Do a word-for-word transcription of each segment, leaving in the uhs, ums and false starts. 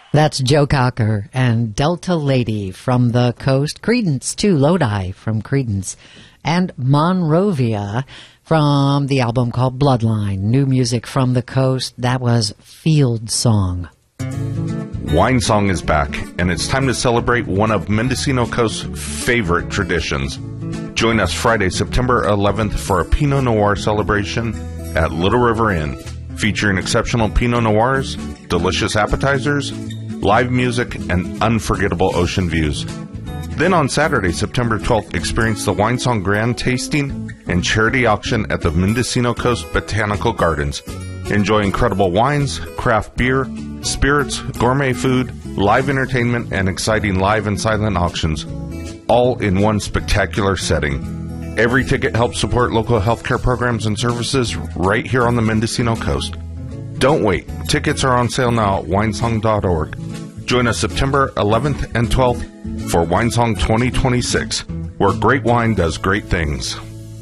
That's Joe Cocker and Delta Lady from the Coast. Creedence, too, Lodi from Creedence. And Monrovia from the album called Bloodline. New music from the Coast. That was Field Song. Wine Song is back, and it's time to celebrate one of Mendocino Coast's favorite traditions. Join us Friday, September eleventh for a Pinot Noir celebration at Little River Inn, featuring exceptional Pinot Noirs, delicious appetizers, live music, and unforgettable ocean views. Then on Saturday, September twelfth, experience the Wine Song Grand Tasting and Charity Auction at the Mendocino Coast Botanical Gardens. Enjoy incredible wines, craft beer, spirits, gourmet food, live entertainment, and exciting live and silent auctions, all in one spectacular setting. Every ticket helps support local healthcare programs and services right here on the Mendocino Coast. Don't wait. Tickets are on sale now at winesong dot org. Join us September eleventh and twelfth for Winesong twenty twenty-six, where great wine does great things.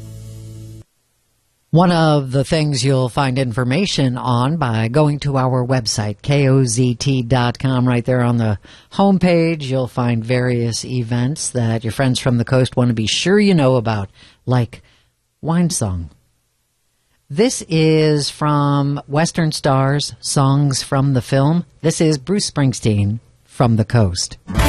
One of the things you'll find information on by going to our website, K O Z T dot com. Right there on the homepage, you'll find various events that your friends from the coast want to be sure you know about, like Wine Song. This is from Western Stars, Songs from the Film. This is Bruce Springsteen from the Coast.